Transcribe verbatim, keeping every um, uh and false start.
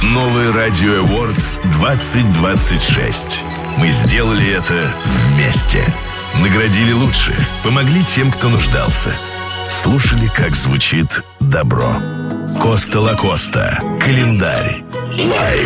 Новый Радио Awards двадцать двадцать шесть. Мы сделали это вместе. Наградили лучших, помогли тем, кто нуждался. Слушали, как звучит добро. Коста Лакоста. Календарь. Лайв.